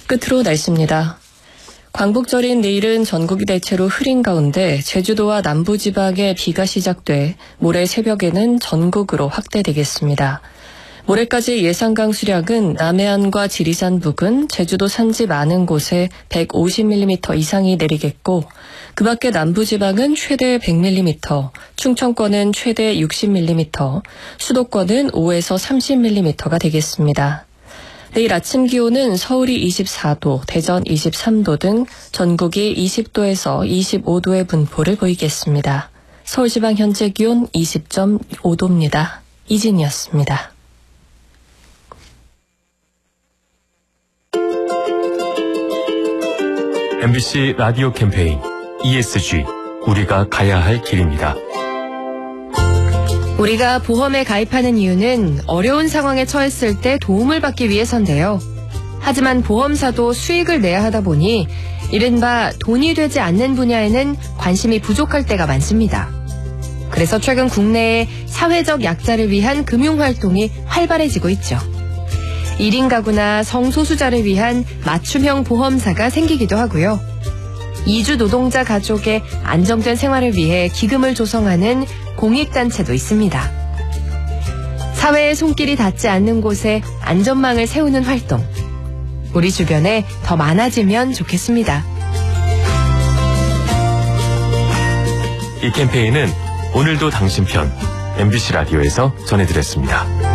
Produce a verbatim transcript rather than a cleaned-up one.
끝으로 날씨입니다. 광복절인 내일은 전국이 대체로 흐린 가운데 제주도와 남부지방에 비가 시작돼 모레 새벽에는 전국으로 확대되겠습니다. 모레까지 예상 강수량은 남해안과 지리산 부근, 제주도 산지 많은 곳에 백오십 밀리미터 이상이 내리겠고 그 밖에 남부지방은 최대 백 밀리미터, 충청권은 최대 육십 밀리미터, 수도권은 오에서 삼십 밀리미터가 되겠습니다. 내일 아침 기온은 서울이 이십사 도, 대전 이십삼 도 등 전국이 이십 도에서 이십오 도의 분포를 보이겠습니다. 서울지방 현재 기온 이십 점 오 도입니다. 이진이었습니다. 엠비씨 라디오 캠페인 이에스지, 우리가 가야 할 길입니다. 우리가 보험에 가입하는 이유는 어려운 상황에 처했을 때 도움을 받기 위해서인데요. 하지만 보험사도 수익을 내야 하다 보니 이른바 돈이 되지 않는 분야에는 관심이 부족할 때가 많습니다. 그래서 최근 국내에 사회적 약자를 위한 금융활동이 활발해지고 있죠. 일 인 가구나 성소수자를 위한 맞춤형 보험사가 생기기도 하고요. 이주 노동자 가족의 안정된 생활을 위해 기금을 조성하는 공익단체도 있습니다. 사회의 손길이 닿지 않는 곳에 안전망을 세우는 활동, 우리 주변에 더 많아지면 좋겠습니다. 이 캠페인은 오늘도 당신 편 엠비씨 라디오에서 전해드렸습니다.